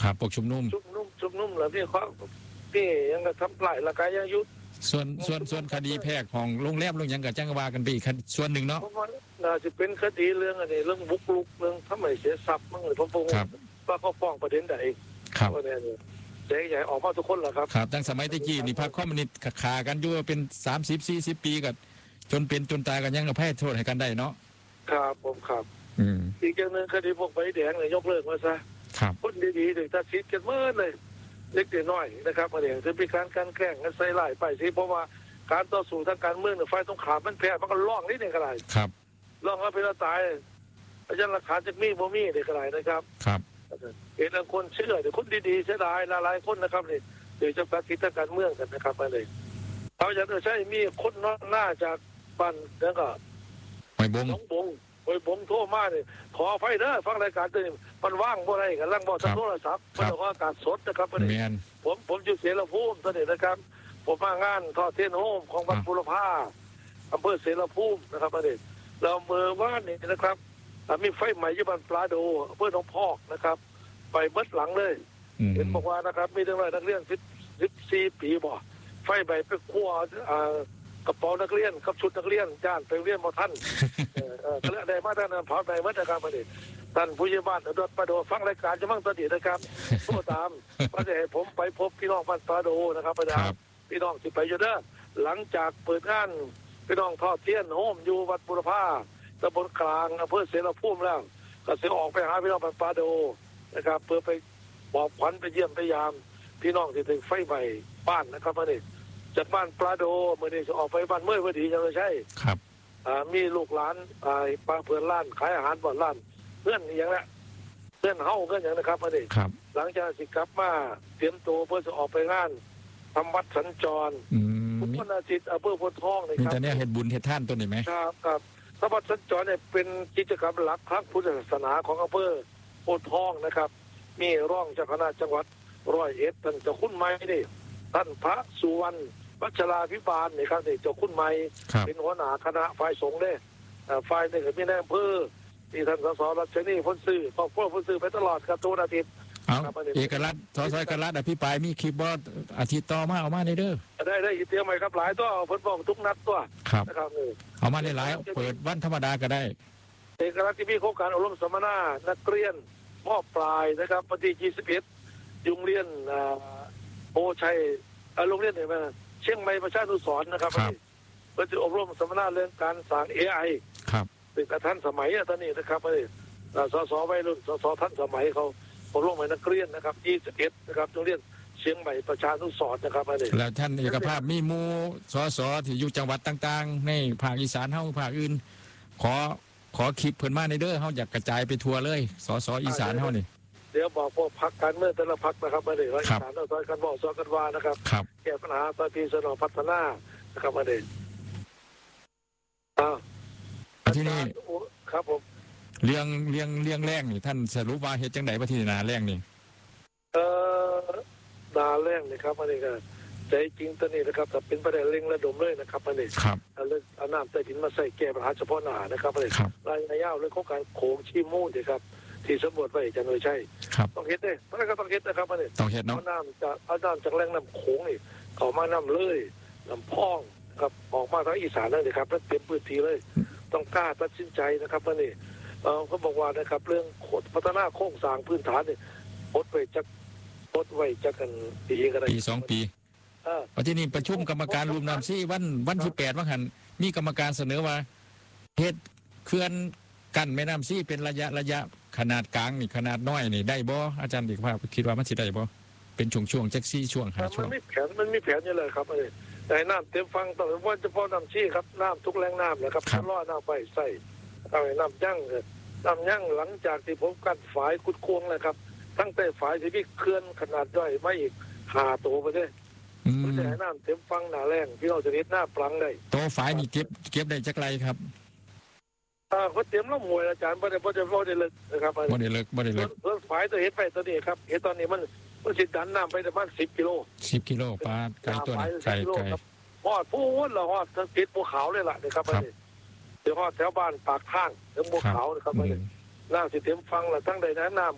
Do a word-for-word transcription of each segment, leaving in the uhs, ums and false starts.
ครับพวกชุมนุมชุมนุมชุมนุมแล้วพี่เขาพี่ยังทำลายร่างกายยังยุดส่วนส่วนส่วนคดีแพกของโรงแรมโรงยังกับจ้างว่ากันไปอีกส่วนหนึ่งเนาะน่าจะเป็นคดีเรื่องอะไรเรื่องบุกรุกเรื่องทำไมเสียทรัพย์มั่งหรือพวกว่าเขาฟ้องประเด็นใดครับเจ๊ใหญ่ออกมาทุกคนเหรอครับครับตั้งสมัยตะกี้นี่พรรคคอมมิวนิสต์ขากันอยู่เป็นสามสิบสี่สิบปีกันจนเป็นจนตายกันยังกับแพ้โทษให้กันได้เนาะครับผมครับอีกอย่างหนึ่งคดีพวกใบแดงเนี่ยยกเลิกมาซะคนดีๆถึงตัดสินกันเมื่อเลยเล็กน้อยนะครับมาเนี่ยจะเป็นการการแข่งกันใส่ไล่ไปสิเพราะว่าการต่อสู้ทางการเมืองเนี่ยไฟต้องขาดมันแพ้มันก็ล่องนิดหนึ่งก็ได้ครับล่องแล้วเป็นตายอาจารย์หลักฐานจากมีบ่มีเด็กก็ได้นะครับครับเห็นบางคนเชื่อเดี๋ยวคนดีๆเสียดายหลายคนนะครับเนี่ยเดี๋ยวจะตัดสินทางการเมืองกันนะครับมาเลยเขาจะใช่มีคนนอกหน้าจากบ้านแล้วก็หอยบงน้องบงหอยบงโทรมาเนี่ยขอไฟเด้อฟังรายการตัวนี้มันว่างบ่ไรกันล่างบ่ทางโทรศัพท์มันก็อากาศสดนะครับมาเลยผมผมอยู่เสรภูมิตัวนี้นะครับผมมางานทอดเทียนโฮมของวัดบุรพาอำเภอเสรภูมินะครับมาเลยเราเมื่อวานนี้นะครับมีไฟใหม่ยี่บ้านปลาโดอำเภอหนองพอกนะครับไปเบิดหลังเลยเห็นบอกว่านะครับมีทั้งหลายนักเรียนสิบสิบสี่ปีบ่ไฟใหม่ไปคั่วกระเป๋านักเรียนกับชุดนักเรียนจ้านไปเรียนมาท่านเออเรื่องใดมาท่านผ่านไปเมื่อการประเด็นท่านผู้ใหญ่บ้านโดนปลาโดฟังรายการจะมั่งตอนนี้นะครับโทรตามว่าจะให้ผมไปพบพี่น้องบ้านปลาโดนะครับประเด็นพี่น้องที่ไปอยู่เด้อหลังจากเปิดงานพี่น้องทอดเทียนโฮมอยู่วัดบุรพาตำบลกลางอำเภอเสรภูมิแล้วก็จะออกไปหาพี่น้องบ้านปลาโดนะครับเพื่อไปบอกขวัญไปเยี่ยมพยายามพี่น้องที่ถึงไฟใหม่บ้านนะครับมาเนี่ยจากบ้านปลาโดเมื่อนี้จะออกไปบ้านเมื่อวันดีจะไม่ใช่ครับมีลูกหลานปลาเพื่อนล้านขายอาหารบ่อนล้านเพื่อนอย่างนี้เพื่อนเฮ้าเพื่อนอย่างนะครับมาเนี่ยหลังจากสิกลับมาเตรียมตัวเพื่อจะออกไปงานทำวัดสัญจรพุทธนาจิตอำเภอโพธิ์ทองเลยครับมีแต่เนี่ยเห็ดบุญเห็ดท่านตัวนี้ไหมครับครับทำวัดสัญจรเนี่ยเป็นกิจกรรมหลักทางพุทธศาสนาของอำเภอโพธิ์ทองนะครับมีร่องเจ้าคณะจังหวัดร้อยเอ็ดท่านเจ้าคุณไม้นี่ท่านพระสุวรรณวัชราภิบาลนี่ครับนี่เจ้าคุณไม้เป็นหัวหน้าคณะฝ่ายสงฆ์เนี่ยฝ่ายนี่ก็มีแนอำเภอที่ท่านสสรัชนีพ้นซื่อครอบครัวพ้นซื่อไปตลอดครับทุกอาทิตย์เอกรัฐสสเอกรัฐอภิปรายมีคลิปว่าอาทิตย์ต่อมาเอามาในเด้อได้ได้เตรียมไว้ครับหลายตัวเพิ่นบอกทุกนัดตัวนะครับเอามาได้หลายเปิดวันธรรมดาก็ได้เอกรัฐที่มีโครงการอบรมสัมมนานักเรียนมอบปลายนะครับวันที่ยี่สิบเอ็ดโรงเรียนโอชัยโรงเรียนไหนมาเชียงใหม่ประชานุสรณ์นะครับเพื่อจะอบรมสัมมนาเรื่องการสร้าง เอ ไอครับเป็นทันสมัยตอนนี้นะครับสสวัยรุ่นสสทันสมัยเขาอบรมให้นักเรียนนะครับยี่สิบเอ็ดนะครับโรงเรียนเชียงใหม่ประชานุสรณ์นะครับแล้วท่านเอกภาพมีมูสสที่อยู่จังหวัดต่างๆในภาคอีสานเฮาภาคอื่นขอขอคลิปเพิ่นมาในเด้อเฮาอยากกระจายไปทั่วเลยสสอีสานเฮานี่เดี๋ยวบอกพวกพรรคการเมืองแต่ละพรรคนะครับมาเลยว่าอีสานเราซอยกันบอกซอยกันว่านะครับแก้ปัญหาซอยพีสนอพัฒนานะครับมาเลยอ้าวที่นี่ครับผมเรื่องเรื่องเรื่องแรงนี่ท่านสรุปว่าเฮ็ดจังได๋ว่าที่นาแรงนี่เอ่อนาแรงนี่ครับมาเลยก็ใจจริงตอนนี้นะครับแต่เป็นประเด็นเร่งระดมเลยนะครับมาเลยครับเอาเรื่องเอาน้ำใต้ดินมาใส่แก้ปัญหาเฉพาะหน้านะครับมาเลยรายงานยาวเรื่องโครงการโขงชีมูนครับที่สำรวจไว้จะโดยใช่ต้องเฮ็ดเลยมันก็ต้องเฮ็ดนะครับมันต้องเฮ็ดเนาะเอาน้ำจากเอาน้ำจากแหล่งน้ำโขงนี่เข้ามาน้ำเลยน้ำพองครับออกมาทางอีสานนั่นเลยครับแล้วเต็มพื้นที่เลยต้องกล้าตัดสินใจนะครับมันนี่เขาบอกว่านะครับเรื่องพัฒนาโครงสร้างพื้นฐานเนี่ยอดไว้จักอดไว้จักกันปีกันได้ปีสองปีวันที่นี่ประชุมกรรมการรวมน้ำซี่วันวันที่แปดวันหันมีกรรมการเสนอว่าเฮ็ดเขื่อนกั้นแม่น้ำซี่เป็นระยะระยะขนาดกลางนี่ขนาดน้อยนี่ได้บ่อาจารย์เด็กภาพคิดว่ามันสิได้บ่เป็นช่วงช่วงแจ็คซี่ช่วงหาช่วงมันมีแผนมันมีแผนอยู่เลยครับเลยแต่น้ำเต็มฟังต่อว่าเฉพาะน้ำซี่ครับน้ำทุกแหล่งน้ำนะครับล่อน้ำไปใส่เอาไอ้น้ำยั่งน้ำยั่งหลังจากที่ผมกัดฝายขุดควงเลยครับตั้งแต่ฝายที่มีเคลื่อนขนาดย่อยไม่อีกหาตัวไปด้วยเพราะฉะนั้นน้ำเต็มฟังหนาแรงพี่เราจะเห็นหน้าปลังได้โตฝายนี่เก็บเก็บได้จักไรครับอ่าเขาเตรียมล้มมวยอาจารย์บ่ได้บ่ได้บ่ได้เลิกนะครับบ่ได้เลิกบ่ได้เลิกเรื่องฝายตัวเห็นไปตัวนี้ครับเห็นตอนนี้มันมันสิดันน้ำไปประมาณสิบกิโลสิบกิโลปลาไก่ตัวนี้ไก่ไก่ฮอดผู้วนละฮอดทั้งติดภูเขาเลยล่ะนะครับอันนี้เดี๋ยวฮอดแถวบ้านปากทางถึงภูเขานะครับอันนี้น้ำสิเต็มฟังละทั้งใดนั้นน้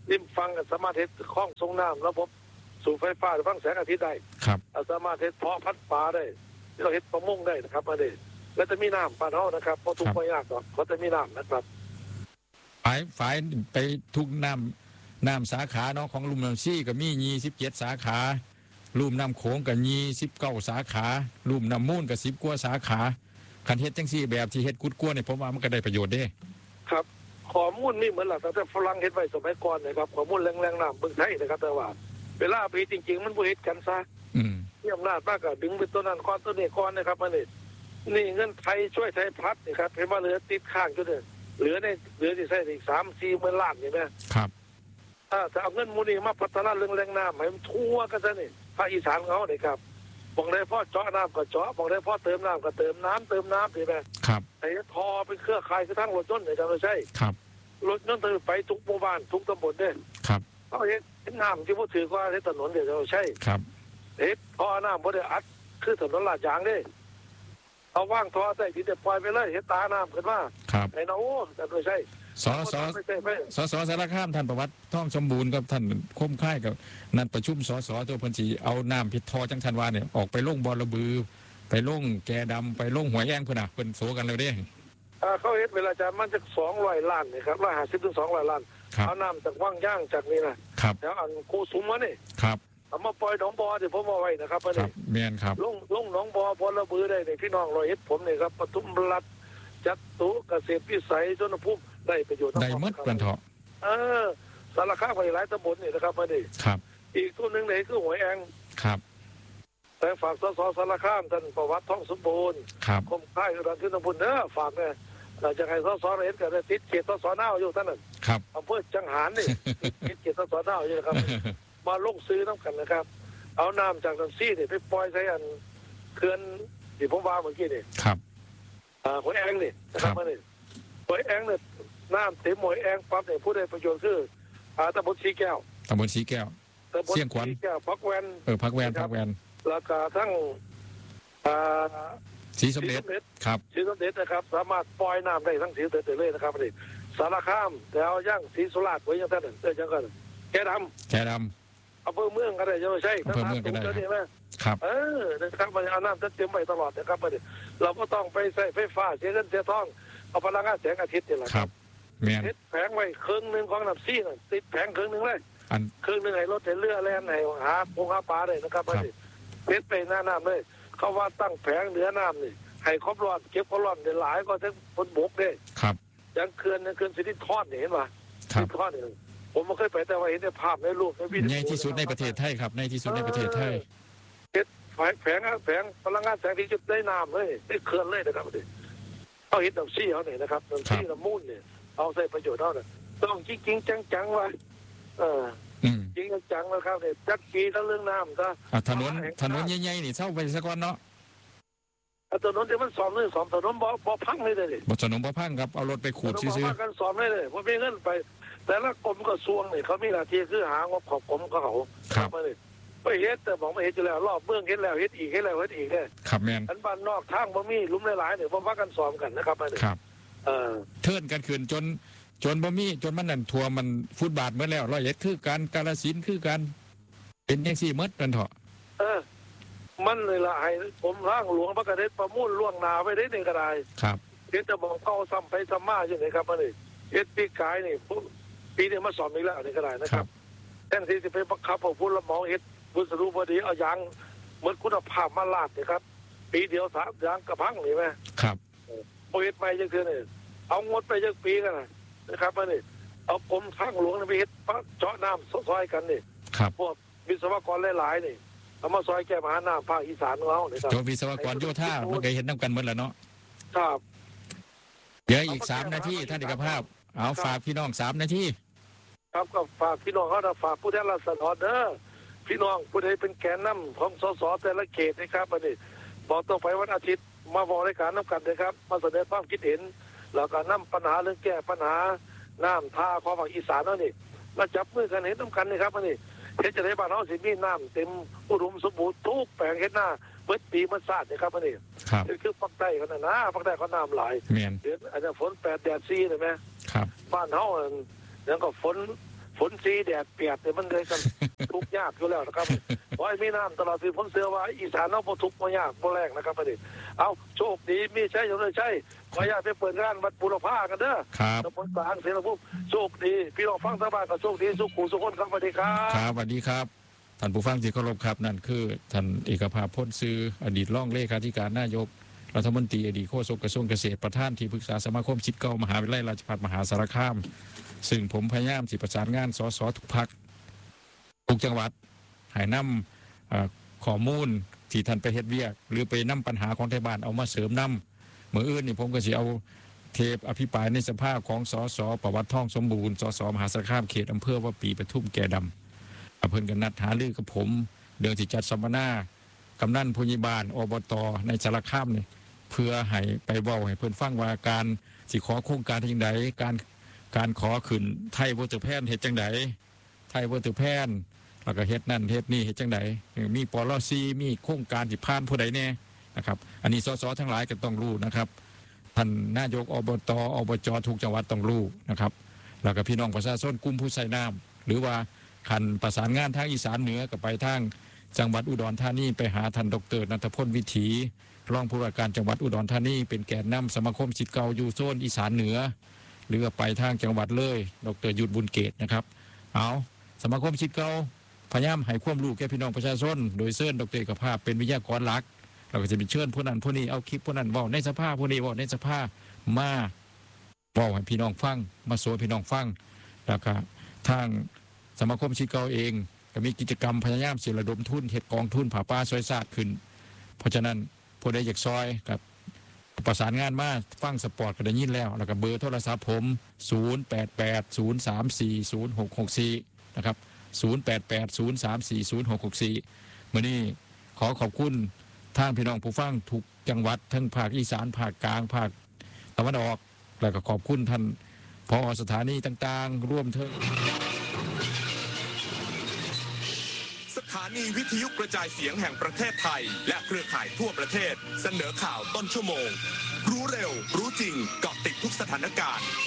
ริมฟังกับสามารถเฮ็ดคลองส่งน้ำระบบสูบไฟฟ้าหรือฟังแสงอาทิตย์ได้ครับสามารถเฮ็ดเพาะพันธุ์ปลาได้ที่เราเฮ็ดประมงได้นะครับมาดิแล้วจะมีน้ำปลาเฮานะครับเพราะทุกคนยากหรอกเขาจะมีน้ำนะครับฝ่ายฝ่ายไปทุกน้ำน้ำสาขาเนาะของลุ่มน้ำซี่ก็มียี่สิบเจ็ดสาขาลุ่มน้ำโขงก็ยี่สิบเก้าสาขาลุ่มน้ำมูลก็สิบกว่าสาขาคันเฮ็ดจังซี่แบบที่เฮ็ดกุดกลัวเนี่ยผมว่ามันก็ได้ประโยชน์เด้ครับข้อมูลนี่เหมือนหลักแต่ฝรั่งเฮ็ดไว้สมัยก่อนนะครับข้อมูลแรงๆน้ำเมืองไทยนะครับแต่ว่าเวลาไปจริงๆมันบ่เฮ็ดกันซะอืมมีอำนาจมากก็ดึงไปตัวนั้นก้อนตัวนี้ก้อนนะครับมันนี่นี่เงินไทยช่วยไทยพัฒน์นี่ครับเห็นว่าเหลือติดข้างอยู่เนี่ยเหลือในเหลือที่ใช้อีกสามสี่หมื่นล้านนี่แม่ครับถ้าจะเอาเงินมูลนี้มาพัฒนาเรื่องแรงน้ำให้มันทั่วกันซะนี่ภาคอีสานเขาเนี่ยครับบอกได้พ่อเจาะน้ำก็เจาะบอกได้พ่อเติมน้ำก็เติมน้ำเติมน้ำนี่แม่ครับไอ้ทอเป็นเครือข่ายกระทั่งรถยนต์เนี่ยจะไม่ใช่ครับรถยนต์ไปทุกหมู่บ้านทุกตำบลเนี่ยครับเขาเห็นน้ำที่พูดถือว่าในถนนเดี๋ยวจะไม่ใช่ครับเฮ็ดทอน้ำบ่ได้อัดคือถนนลาดยางเด้เอาว่างทอใส่ดินปล่อยไปเลยเฮ็ดตาน้ำขึ้นมาครับไอ้น้าโอ้แต่ไม่ใช่สสสสสารคามท่านประวัติท่องสมบูรณ์กับท่านคมค่ายกับนัดประชุมสสตัวพันธีเอาน้ำพิษทอจังทันวาเนี่ยออกไปลงบอระบือไปลงแกดำไปลงหัวแยงเพื่อนน่ะเพิ่นโสกันเลยเด้เขาเฮ็ดเวลาจะมันจะสองร้อยล้านนี่ครับร้อยห้าสิบถึงสองร้อยล้านเอาน้ำจากว่างย่างจากนี่นะครับแล้วอันกูสุมวะนี่ครับเอามาปล่อยหนองบ่อที่ผมเอาไว้นะครับอันนี้แม่นครับลงลงหนองบ่อบอระบือได้นี่พี่น้องร้อยเอ็ดผมนี่ครับปทุมรัฐจัตุเกษตรพิสัยชนภูมิได้ประโยชน์ได้หมดกันเถาะเออสารคามไปหลายตำบลนี่นะครับอันนี้ครับอีกตัวนึงไหนคือหัวแองครับแต่ฝากสสสารคามท่านประวัติท้องสมบูรณ์ครับคมค่ายรันที่ตำบลเด้อฝากเนี่ยเราจะให้สสเห็นกันได้ติดเขตสสน่าวอยู่ท่านนั่นครับอำเภอจังหารนี่ติดเขตสสน่าวอยู่นะครับมาลงซื้อน้ำกันนะครับเอาน้ำจากลำซี่นี่ไปปล่อยใส่อันเขื่อนที่ผมว่าเมื่อกี้นี่ครับอ่าหัวแองนี่นะครับมาเนี่ยหัวแองเนี่ยน้ำเต็มหัวแองปั๊บเนี่ยผู้ได้ประโยชน์คืออ่าตำบลสีแก้วตำบลสีแก้วเสียงขวัญสีแก้วพักแวนเออพักแวนพักแวนราคาทั้งอ่าสีสมเด็จครับสีสมเด็จนะครับสามารถปล่อยน้ำได้ทั้งสีสมเด็จเลยนะครับนี่สารคามแต่เอาย่างสีสุราษฎร์ไว้ยังท่านเออยังกันแกดำแกดำอำเภอเมืองก็ได้ยังไม่ใช่อำเภอเมืองก็ได้ครับเออนะครับมันเอาน้ำเต็มไปตลอดนะครับมันเราก็ต้องไปใส่ไฟฟ้าเสียเงินเสียทองเอาพลังงานแสงอาทิตย์นี่แหละครับแม่นติดแผงไว้ครึ่งนึงของน้ำซี่น่ะติดแผงครึ่งนึงเลยอันครึ่งนึงให้รถเรือแล่นให้หาปูหาปลาเลยนะครับมันติดไปหน้าน้ำเลยเขาว่าตั้งแผงเหนือน้ำนี่ให้ครบรอดเก็บครบรอดหลายก็ทั้งบนบกเลยครับยังเขื่อนเขื่อนสิรินธรเห็นป่ะสิรินธรเนี่ยผมไม่เคยไปแต่ว่าเห็นในภาพในรูปในวิดีโอในที่สุดในประเทศไทยครับในที่สุดในประเทศไทยเฮ็ดแผงแผงแผงพลังงานแสงที่จุดได้น้ำเลยได้เขื่อนเลยนะครับเอาเห็ดน้ำซี่เขาเนี่ยนะครับน้ำซี่น้ำมูลเนี่ยเอาใส่ประโยชน์เท่านั้นต้องจริงจริงจังๆว่าเออจริงจังนะครับเนี่ยจักกีทั้งเรื่องน้ำซะถนนถนนใหญ่ๆนี่เช่าไปสักวันเนาะถนนที่มันสอมเลยสอมถนนบ่บ่พังเลยเลยบ่ถนนบ่พังครับเอารถไปขูดซื้อๆกันสอมเลยเลยบ่มีเงินไปแต่ละกรมกระทรวงเนี่ยเขามีหน้าที่คือหางบของกรมเขาครับไปเฮ็ดแต่บอกไม่เฮ็ดอยู่แล้วรอบเมืองเฮ็ดแล้วเฮ็ดอีกเฮ็ดแล้วเฮ็ดอีกเนี่ยครับแม่นอันบ้านนอกทางบ่มีลุ่มหลายๆเนี่ยบ่ว่ากันสอมกันนะครับอันนี้ครับเออเทิร์นกันคืนจนจนบ่มีจนมันนั่นทัวมันฟุตบาทเมื่อแล้วร้อยเอ็ดคือการกาฬสินธุ์คือการเป็นจังซี่หมดนั่นเถาะเออมันเลยล่ะให้ผมร่างหลวงพระกฐินประมูลล่วงหน้าไว้ได้นี่ก็ได้ครับเฮ็ดจะบอกเข้าซ้ำไปซ้ำมาอยู่นี่ครับอันนี้เฮ็ดปีกายนี่ปีนี้มาสอนอีกแล้วนี่ก็ได้นะครับแทนที่จะไปบังคับเอาผู้รับเหมาเฮ็ดผู้สรุปพอดีเอายางเหมือนคุณภาพมาลาดนี่ครับปีเดียวสามยางกระพังนี่ไหมครับโปรเฮ็ดใหม่จังคือนี่เอางดไปจังปีกันนะครับอันนี้เอากรมทางหลวงไปเฮ็ดเจาะน้ำซอยกันนี่ครับพวกวิศวกรหลายๆนี่เอามาซอยแก้ปัญหาน้ำภาคอีสานของเราเนี่ยครับโจวิศวกรโยธามันเคยเห็นน้ำกันหมดแล้วเนาะครับเดี๋ยวอีกสามนาทีท่านเอกภาพเอาฝากพี่น้องสามนาทีครับก็ฝากพี่น้องเขาฝากผู้แทนราษฎรเด้อพี่น้องผู้ใดเป็นแกนนำของสสแต่ละเขตนะครับอันนี้บอกต้องไปวันอาทิตย์มาบอกรายการน้ำกันนะครับมาแสดงความคิดเห็นแล้วก็นำปัญหาเรื่องแก้ปัญหาน้ำท่าของภาคอีสานนั่นนี่มาจับมือกันเห็นน้ำกันนะครับอันนี้เฮ็ดจะได้บ้านเฮาสิมีน้ำเต็มอุดมสมบูรณ์ทุกแปลงเฮ็ดหน้าเบิดปีมันสาดนะครับอันนี้ครับคือภาคใต้กันนะนะภาคใต้เขาน้ำหลายแม่นเดือนอันนี้ฝนแปดแดดสี่เห็นไหมครับบ้านเฮาแล้วก็ฝนฝนซีแดดเปียกเนี่ยมันเลยกัน ทุกข์ยากอยู่แล้วนะครับเพราะไอ้มีน้ำตลอดปีผมเชื่อว่าอีสานเราบ่ทุกข์บ่ยากบ่แรงนะครับประเดี๋ยวเอาโชคดีมีใช้อยู่เลยใช่ขออนุญาตไปเปิดงานวัดบุรพากันเด้อครับตำบลกลางเสรภูมิโชคดีพี่น้องฟังทางบ้านก็โชคดีสุขุสุขคนครับสวัสดีครับครับสวัสดีครับท่านผู้ฟังที่เคารพครับนั่นคือท่านเอกภาพพ้นซื้ออดีตรองเลขาธิการนายกรัฐมนตรีอดีตโฆษกกระทรวงเกษตรประธานที่ปรึกษาสมาคมศิษย์เก่ามหาวิทยาลัยราชภัฏมหาสารคามซึ่งผมพยายามสิประสานงานสสทุกพรรคทุกจังหวัดให้นำข้อมูลที่ท่านไปเฮ็ดเวียกหรือไปนำปัญหาของไทยบ้านเอามาเสริมนำเมื่ออื่นนี่ผมก็สิเอาเทปอภิปรายในสภาของสสประวัติทองสมบูรณ์สสมหาสารคามเขตอำเภอว่าปีปทุมแก่ดำเพิ่นกันนัดหารือกับผมเดือนที่จัดสัมมนากำนันผู้ใหญ่บ้านอบตในสารคามนี่เพื่อให้ไปเว้าให้เพิ่นฟังว่าการสิขอโครงการจังไดการการขอขึ้นไทยวอเตอร์แพนเฮ็ดจังไดไทยวอเตอร์แพนแล้วก็เฮ็ดนั่นเฮ็ดนี่เฮ็ดจังไดมีปลซีมีโครงการสิผ่านผู้ใดแน่นะครับอันนี้สสทั้งหลายก็ต้องรู้นะครับท่านนายกอบตอบจทุกจังหวัดต้องรู้นะครับแล้วก็พี่น้องประชาชนกลุ่มผู้ใช้น้ำหรือว่าคันประสานงานทางอีสานเหนือก็ไปทางจังหวัดอุดรธานีไปหาท่านดร.ณัฐพลวิถีรองผู้ว่าการจังหวัดอุดรธานีเป็นแกนนำสมาคมศิษย์เก่าอยู่โซนอีสานเหนือหรือไปทางจังหวัดเลยดร.ยุทธบุญเกตนะครับเอาสมาคมศิษย์เก่าพยายามให้ความรู้แก่พี่น้องประชาชนโดยเชิญดร.เอกภาพเป็นวิทยากรหลักเราก็จะไปเชิญผู้นั้นผู้นี้เอาคลิปผู้นั้นเว้าในสภาผู้นี้เว้าในสภามาเว้าให้พี่น้องฟังมาสอนพี่น้องฟังแล้วก็ทางสมาคมศิษย์เก่าเองก็มีกิจกรรมพยายามสิระดมทุนเฮ็ดกองทุนผาป่าซอยซาดขึ้นเพราะฉะนั้นผู้ใดอยากซอยกับประสานงานมาฟังสปอร์ตก็ได้ยินแล้วแล้วก็เบอร์โทรศัพท์ผมศูนย์ แปด แปด ศูนย์ สาม สี่ ศูนย์ หก หก สี่นะครับศูนย์ แปด แปด ศูนย์ สาม สี่ ศูนย์ หก หก สี่มื้อนี้ขอขอบคุณทางพี่น้องผู้ฟังทุกจังหวัดทั้งภาคอีสานภาคกลางภาคตะวันออกแล้วก็ขอบคุณท่านผอ.สถานีต่างๆร่วมถึงสถานีวิทยุกระจายเสียงแห่งประเทศไทยและเครือข่ายทั่วประเทศเสนอข่าวต้นชั่วโมงรู้เร็วรู้จริงเกาะติดทุกสถานการณ์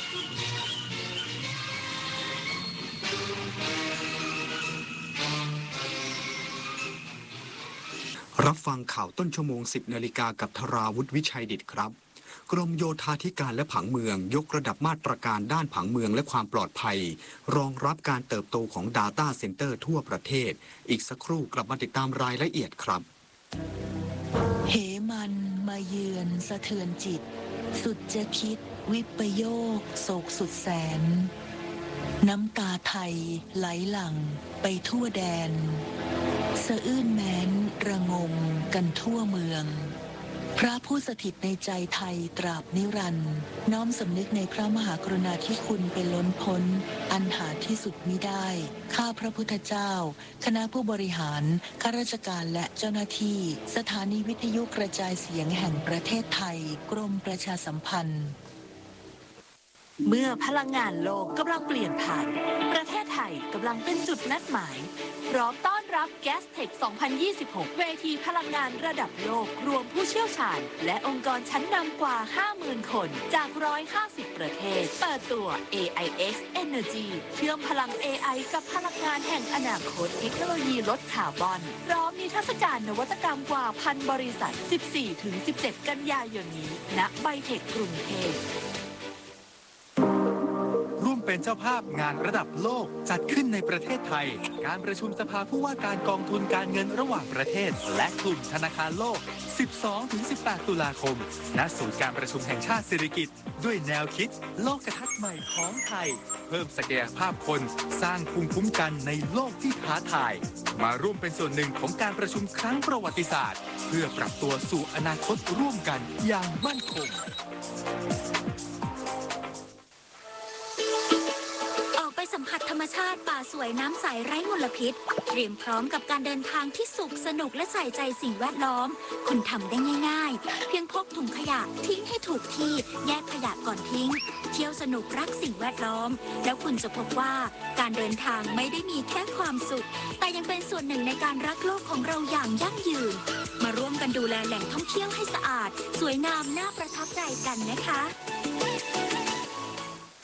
รับฟังข่าวต้นชั่วโมงสิบนาฬิกากับธราวุฒิวิชัยดิษฐ์ครับกรมโยธาธิการและผังเมืองยกระดับมาตรการด้านผังเมืองและความปลอดภัยรองรับการเติบโตของ Data Center ทั่วประเทศอีกสักครู่กลับมาติดตามรายละเอียดครับเหมันมาเยือนสะเทือนจิตสุดจะคิดวิปโยคโศกสุดแสนน้ำตาไทยไหลหลั่งไปทั่วแดนสะอื้นแม้นระงมกันทั่วเมืองพระผู้สถิตในใจไทยตราบนิรันดร์น้อมสำนึกในพระมหากรุณาธิคุณเป็นล้นพ้นอันหาที่สุดมิได้ข้าพระพุทธเจ้าคณะผู้บริหารข้าราชการและเจ้าหน้าที่สถานีวิทยุกระจายเสียงแห่งประเทศไทยกรมประชาสัมพันธ์เมื่อพลังงานโลกกำลังเปลี่ยนผ่านประเทศไทยกำลังเป็นจุดนัดหมายพร้อมต้อนรับ Gastech สองพันยี่สิบหก เวทีพลังงานระดับโลกรวมผู้เชี่ยวชาญและองค์กรชั้นนำกว่า ห้าหมื่น คนจากหนึ่งร้อยห้าสิบประเทศเปิดตัว เอ ไอ เอ็กซ์ Energy เชื่อมพลัง เอ ไอ กับพลังงานแห่งอนาคตเทคโนโลยีลดคาร์บอนพร้อมนิทรรศการนวัตกรรมกว่าพันบริษัท สิบสี่ถึงสิบเจ็ด กันยายนนี้ณไบเทคกรุงเทพร่วมเป็นเจ้าภาพงานระดับโลกจัดขึ้นในประเทศไทยการประชุมสภาผู้ว่าการกองทุนการเงินระหว่างประเทศและกลุ่มธนาคารโลก สิบสองถึงสิบแปด ตุลาคมณศูนย์การประชุมแห่งชาติสิริกิติ์ด้วยแนวคิดโลกทัศน์ใหม่ของไทยเพิ่มศักยภาพคนสร้างภูมิคุ้มกันในโลกที่ท้าทายมาร่วมเป็นส่วนหนึ่งของการประชุมครั้งประวัติศาสตร์เพื่อปรับตัวสู่อนาคตร่วมกันอย่างมั่นคงสัมผัสธรรมชาติป่าสวยน้ำใสไร้มลพิษเตรียมพร้อมกับการเดินทางที่สุขสนุกและใส่ใจสิ่งแวดล้อมคุณทำได้ง่ายๆเพียงพกถุงขยะทิ้งให้ถูกที่แยกขยะก่อนทิ้งเที่ยวสนุกรักสิ่งแวดล้อมแล้วคุณจะพบว่าการเดินทางไม่ได้มีแค่ความสุขแต่ยังเป็นส่วนหนึ่งในการรักโลกของเราอย่างยั่งยืนมาร่วมกันดูแลแหล่งท่องเที่ยวให้สะอาดสวยงามน่าประทับใจกันนะคะรั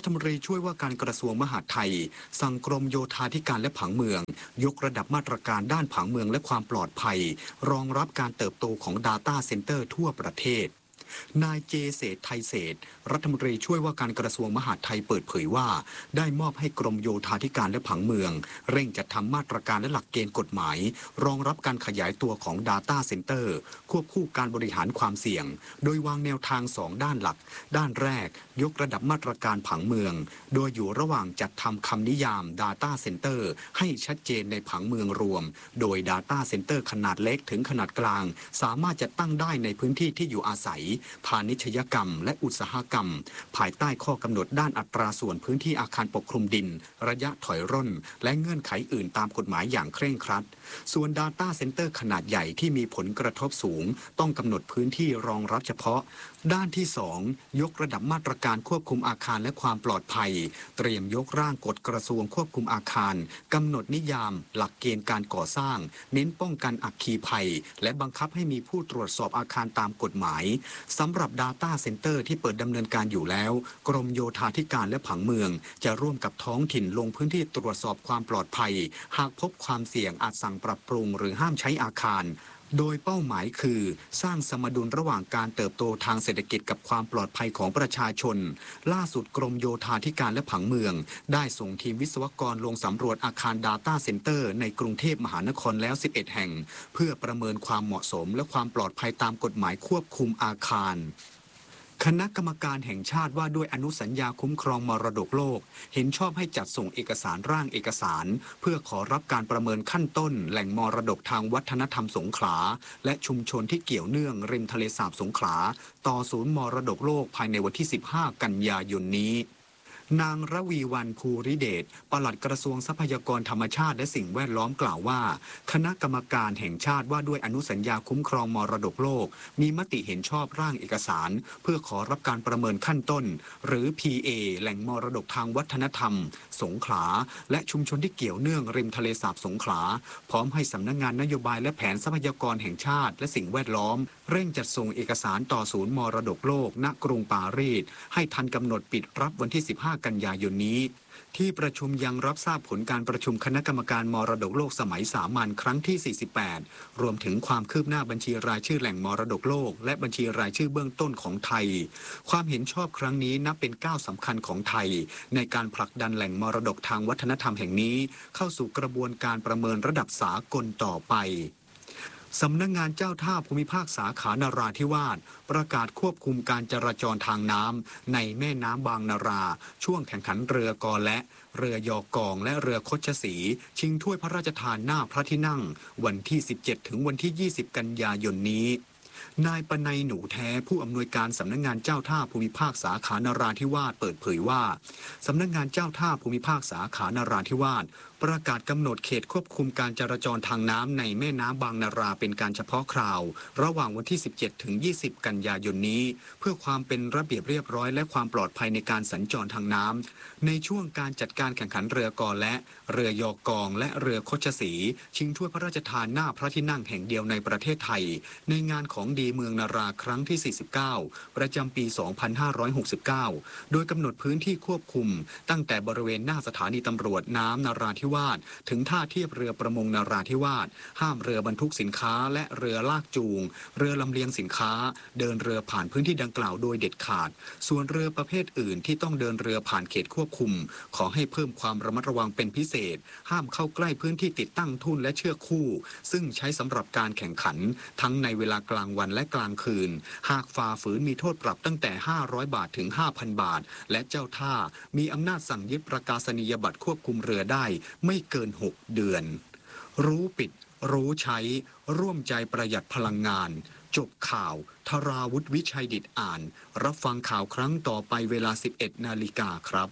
ฐมนตรีช่วยว่าการกระทรวงมหาดไทยสั่งกรมโยธาธิการและผังเมืองยกระดับมาตรการด้านผังเมืองและความปลอดภัยรองรับการเติบโตของ Data Center ทั่วประเทศนายเจเศรษฐ์ไทยเศรษฐ์รัฐมนตรีช่วยว่าการกระทรวงมหาดไทยเปิดเผยว่าได้มอบให้กรมโยธาธิการและผังเมืองเร่งจัดทำมาตรการและหลักเกณฑ์กฎหมายรองรับการขยายตัวของ Data Center ควบคู่การบริหารความเสี่ยงโดยวางแนวทางสองด้านหลักด้านแรกยกระดับมาตรการผังเมืองโดยอยู่ระหว่างจัดทำคำนิยาม Data Center ให้ชัดเจนในผังเมืองรวมโดย Data Center ขนาดเล็กถึงขนาดกลางสามารถจะตั้งได้ในพื้นที่ที่อยู่อาศัยพาณิชยกรรมและอุตสาหกรรมภายใต้ข้อกำหนดด้านอัตราส่วนพื้นที่อาคารปกคลุมดินระยะถอยร่นและเงื่อนไขอื่นตามกฎหมายอย่างเคร่งครัดส่วน Data Center ขนาดใหญ่ที่มีผลกระทบสูงต้องกำหนดพื้นที่รองรับเฉพาะด้านที่สองยกระดับมาตรการควบคุมอาคารและความปลอดภัยเตรียมยกร่างกฎกระทรวงควบคุมอาคารกำหนดนิยามหลักเกณฑ์การก่อสร้างเน้นป้องกันอัคคีภัยและบังคับให้มีผู้ตรวจสอบอาคารตามกฎหมายสำหรับ Data Center ที่เปิดดำเนินการอยู่แล้วกรมโยธาธิการและผังเมืองจะร่วมกับท้องถิ่นลงพื้นที่ตรวจสอบความปลอดภัยหากพบความเสี่ยงอาจสั่งปรับปรุงหรือห้ามใช้อาคารโดยเป้าหมายคือสร้างสมดุลระหว่างการเติบโตทางเศรษฐกิจกับความปลอดภัยของประชาชนล่าสุดกรมโยธาธิการและผังเมืองได้ส่งทีมวิศวกรลงสำรวจอาคาร Data Center ในกรุงเทพมหานครแล้วสิบเอ็ดแห่งเพื่อประเมินความเหมาะสมและความปลอดภัยตามกฎหมายควบคุมอาคารคณะกรรมการแห่งชาติว่าด้วยอนุสัญญาคุ้มครองมรดกโลกเห็นชอบให้จัดส่งเอกสารร่างเอกสารเพื่อขอรับการประเมินขั้นต้นแหล่งมรดกทางวัฒนธรรมสงขลาและชุมชนที่เกี่ยวเนื่องริมทะเลสาบสงขลาต่อศูนย์มรดกโลกภายในวันที่สิบห้ากันยายนนี้นางระวีวรรณภูริเดชปลัดกระทรวงทรัพยากรธรรมชาติและสิ่งแวดล้อมกล่าวว่าคณะกรรมการแห่งชาติว่าด้วยอนุสัญญาคุ้มครองมรดกโลกมีมติเห็นชอบร่างเอกสารเพื่อขอรับการประเมินขั้นต้นหรือ พี เอ แหล่งมรดกทางวัฒนธรรมสงขลาและชุมชนที่เกี่ยวเนื่องริมทะเลสาบสงขลาพร้อมให้สำนักงานนโยบายและแผนทรัพยากรแห่งชาติและสิ่งแวดล้อมเร่งจัดส่งเอกสารต่อศูนย์มรดกโลกณกรุงปารีสให้ทันกำหนดปิดรับวันที่สิบห้ากันยายนนี้ที่ประชุมยังรับทราบผลการประชุมคณะกรรมการมรดกโลกสมัยสามัญครั้งที่สี่สิบแปดรวมถึงความคืบหน้าบัญชีรายชื่อแหล่งมรดกโลกและบัญชีรายชื่อเบื้องต้นของไทยความเห็นชอบครั้งนี้นับเป็นก้าวสำคัญของไทยในการผลักดันแหล่งมรดกทางวัฒนธรรมแห่งนี้เข้าสู่กระบวนการประเมินระดับสากลต่อไปสำนักงานเจ้าท่าภูมิภาคสาขานราธิวาสประกาศควบคุมการจราจรทางน้ำในแม่น้ำบางนาราช่วงแข่งขันเรือกอและเรือยอกองและเรือคชสีชิงถ้วยพระราชทานหน้าพระที่นั่งวันที่สิบเจ็ดถึงวันที่ยี่สิบกันยายนนี้นายปนัยหนูแท้ผู้อำนวยการสำนักงานเจ้าท่าภูมิภาคสาขานราธิวาสเปิดเผยว่าสำนักงานเจ้าท่าภูมิภาคสาขานราธิวาสประกาศกำหนดเขตควบคุมการจราจรทางน้ำในแม่น้ำบางนาราเป็นการเฉพาะคราวระหว่างวันที่สิบเจ็ดถึงยี่สิบกันยายนนี้เพื่อความเป็นระเบียบเรียบร้อยและความปลอดภัยในการสัญจรทางน้ำในช่วงการจัดการแข่งขันเรือกอและเรือยอกองและเรือคชสีชิงถ้วยพระราชทานหน้าพระที่นั่งแห่งเดียวในประเทศไทยในงานของดีเมืองนาราครั้งที่สี่สิบเก้าประจำปีสองพันห้าร้อยหกสิบเก้าโดยกำหนดพื้นที่ควบคุมตั้งแต่บริเวณหน้าสถานีตำรวจน้ำนาราธิวาสถึงท่าเทียบเรือประมงนาราธิวาสห้ามเรือบรรทุกสินค้าและเรือลากจูงเรือลำเลียงสินค้าเดินเรือผ่านพื้นที่ดังกล่าวโดยเด็ดขาดส่วนเรือประเภทอื่นที่ต้องเดินเรือผ่านเขตควบคุมขอให้เพิ่มความระมัดระวังเป็นพิเศษห้ามเข้าใกล้พื้นที่ติดตั้งทุ่นและเชือกคู่ซึ่งใช้สำหรับการแข่งขันทั้งในเวลากลางวันและกลางคืนหากฝ่าฝืนมีโทษปรับตั้งแต่ห้าร้อยบาทถึง ห้าพัน บาทและเจ้าท่ามีอำนาจสั่งยึดประกาศนียบัตรควบคุมเรือได้ไม่เกินหกเดือนรู้ปิดรู้ใช้ร่วมใจประหยัดพลังงานจบข่าวธราวุฒิวิชัยดิษฐ์อ่านรับฟังข่าวครั้งต่อไปเวลา สิบเอ็ดนาฬิกาครับ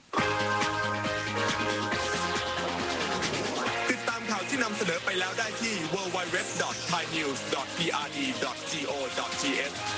ติดตามข่าวที่นำเสนอไปแล้วได้ที่ ดับเบิลยู ดับเบิลยู ดับเบิลยู ดอท ไทยนิวส์ ดอท พี อาร์ ดี ดอท โก ดอท ที เอช